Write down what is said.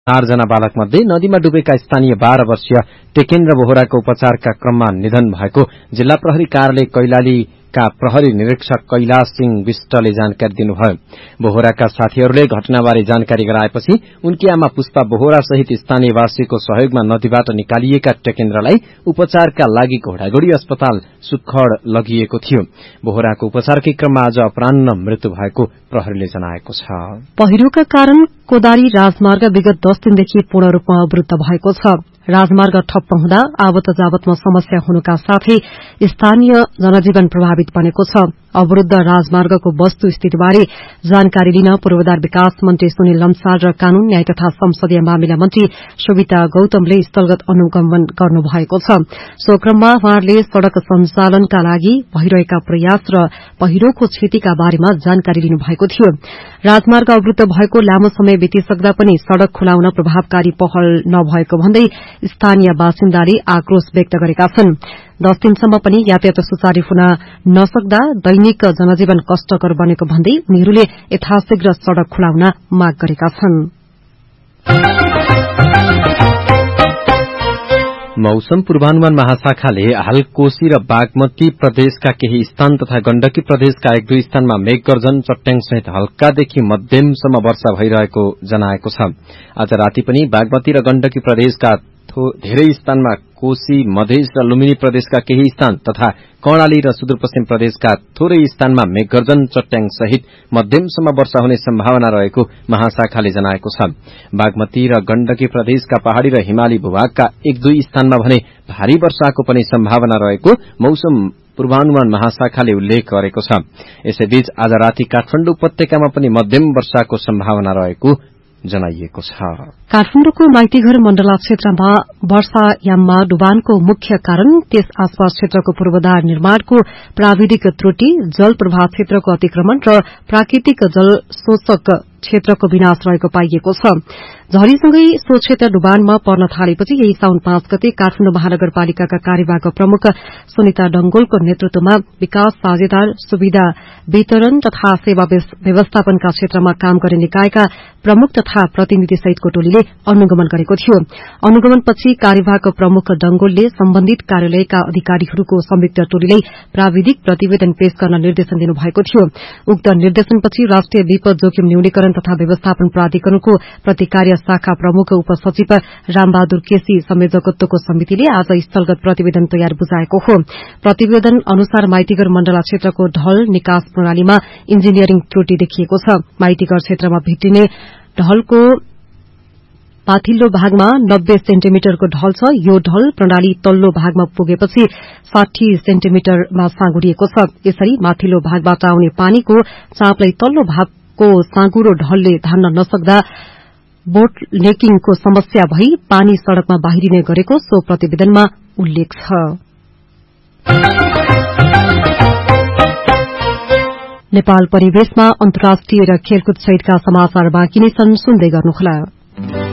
4 जना बालक मध्ये नदीमा डुबेका स्थानीय 12 वर्षीय टेकेन्द्र बोहराको उपचारका क्रममा निधन भएको जिल्ला प्रहरी कार्यालय कैलालीका प्रहरी निरीक्षक कैलाश सिंह विष्टले जानकारी दिनुभयो। बोहराका साथीहरूले घटनाबारे जानकारी गराएपछि उनकी आमा पुष्पा बोहरा सहित स्थानीयवासीको सहयोगमा नदीबाट निकालिएका टेकेन्द्रलाई उपचारका लागि घोडागुडी अस्पताल सुखड लगिएको थियो। बोहराको उपचारकै क्रममा आज अपराह्न मृत्यु भएको प्रहरीले जनाएको छ। पहिरोका कारण कोदारी राजमार्ग विगत 10 दिनदेखि पूर्ण रूपमा अवरुद्ध भएको छ। राजमार्ग ठप्प हुँदा आवत जावतमा समस्या हुनुका साथै स्थानीय जनजीवन प्रभावित बनेको छ। अवरुद्ध राजमार्गको वस्तु स्थितिबारे जानकारी लिन पूर्वाधार विकास मन्त्री सुनिल लम्साल र कानून न्याय तथा संसदीय मामिला मन्त्री सुविता गौतमले स्थलगत अनुगमन गर्नुभएको छ। सो क्रममा उहाँहरूले सड़क सञ्चालनका लागि भइरहेका प्रयास र पहिरोको क्षतिका बारेमा जानकारी लिनुभएको थियो। राजमार्ग अवरुद्ध भएको लामो समय बितिसक्दा पनि सड़क खुलाउन प्रभावकारी पहल नभएको भन्दै स्थानीय बासिन्दाले आक्रोश व्यक्त गरेका छन्। 10 दिनसम्म पनि यातायात सुचारू हुन नसक्दा दैनिक जनजीवन कष्टकर बनेको भन्दै उनीहरूले यथाशीघ्र सड़क खुलाउन माग गरेका छन्। मौसम पूर्वानुमान महाशाखाले हाल कोशी र बागमती प्रदेशका केही स्थान तथा गण्डकी प्रदेशका 1-2 स्थानमा मेघगर्जन चट्याङ सहित हल्कादेखि मध्यमसम्म वर्षा भइरहेको जनाएको छ। आज राति पनि बागमती र गण्डकी प्रदेशका धेरै स्थानमा कोशी मधेस र लुम्बिनी प्रदेशका केही स्थान तथा कर्णाली र सुदूरपश्चिम प्रदेशका थोरै स्थानमा मेघगर्जन चट्याङ सहित मध्यमसम्म वर्षा हुने सम्भावना रहेको महाशाखाले जनाएको छ। बागमती र गण्डकी प्रदेशका पहाड़ी र हिमाली भूभागका 1-2 स्थानमा भने भारी वर्षाको पनि सम्भावना रहेको मौसम पूर्वानुमान महाशाखाले उल्लेख गरेको छ। यसैबीच आज राति काठमाडौँ उपत्यकामा पनि मध्यम वर्षाको सम्भावना रहेको जनाइएको छ। काठमाडौँको माइतीघर मण्डला क्षेत्रमा वर्षायाममा डुबानको मुख्य कारण त्यस आसपास क्षेत्रको पूर्वाधार निर्माणको प्राविधिक त्रुटि, जल प्रवाह क्षेत्रको अतिक्रमण र प्राकृतिक जल शोषक क्षेत्रको विनाश रहेको पाइएको छ। झरीसँगै सो क्षेत्र डुबानमा पर्न थालेपछि यही साउन 5 गते काठमाडौँ महानगरपालिकाका कार्यवाहक प्रमुख सुनिता डंगोलको नेतृत्वमा विकास साझेदार सुविधा वितरण तथा सेवा व्यवस्थापनका क्षेत्रमा काम गर्ने निकायका प्रमुख तथा प्रतिनिधि सहितको टोलीले अनुगमन गरेको थियो। अनुगमनपछि कार्यवाहक प्रमुख डंगोलले सम्बन्धित कार्यालयका अधिकारीहरूको संयुक्त टोलीलाई प्राविधिक प्रतिवेदन पेश गर्न निर्देशन दिनुभएको थियो। उक्त निर्देशनपछि राष्ट्रिय विपद जोखिम न्यूनीकरण तथा व्यवस्थापन प्राधिकरणको प्रतिकार्य शाखा प्रमुख उपसचिव रामबहादुर केसी संयोजकत्वको समितिले आज स्थलगत प्रतिवेदन तयार बुझाएको हो। प्रतिवेदन अनुसार माइतीघर मण्डला क्षेत्रको ढल निकास प्रणालीमा इन्जिनियरिङ त्रुटि देखिएको छ। माइतीघर क्षेत्रमा भेटिने ढलको माथिल्लो भागमा 90 सेन्टिमिटरको ढल छ। यो ढल प्रणाली तल्लो भागमा पुगेपछि 60 सेन्टिमिटरमा साँगुरिएको छ। यसरी माथिल्लो भागबाट आउने पानीको चापलाई तल्लो भागको साँगुरो ढलले धान्न नसक्दा बोटलेकिङको समस्या भई पानी सड़कमा बाहिरिने गरेको सो प्रतिवेदनमा उल्लेख छ। नेपाल परिवेशमा अन्तर्राष्ट्रिय र खेलकुद सहितका समाचार बाँकी नै छन्, सुन्दै गर्नुहोला।